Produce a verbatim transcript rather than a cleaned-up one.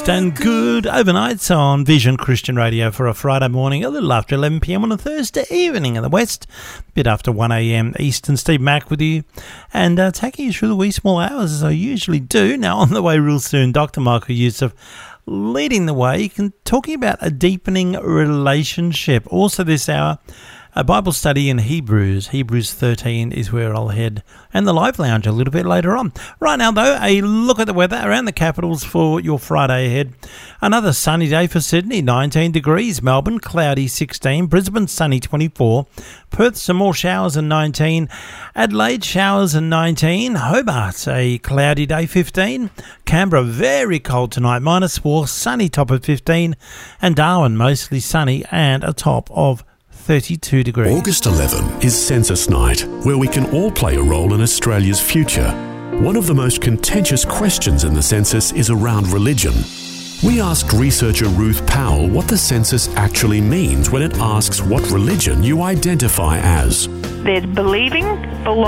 Best and good overnights on Vision Christian Radio for a Friday morning, a little after eleven p m on a Thursday evening in the West, a bit after one a m Eastern. Steve Mack with you, and uh, taking you through the wee small hours as I usually do. Now, on the way real soon, Doctor Michael Youssef leading the way, talking about a deepening relationship. Also this hour, a Bible study in Hebrews. Hebrews thirteen is where I'll head. And the Live Lounge a little bit later on. Right now, though, a look at the weather around the capitals for your Friday ahead. Another sunny day for Sydney, nineteen degrees. Melbourne, cloudy, sixteen. Brisbane, sunny, twenty-four. Perth, some more showers and nineteen. Adelaide, showers and nineteen. Hobart, a cloudy day, fifteen. Canberra, very cold tonight, minus four. Sunny, top of fifteen. And Darwin, mostly sunny and a top of thirty-two degrees. August eleventh is Census Night, where we can all play a role in Australia's future. One of the most contentious questions in the census is around religion. We asked researcher Ruth Powell what the census actually means when it asks what religion you identify as. There's believing, belonging,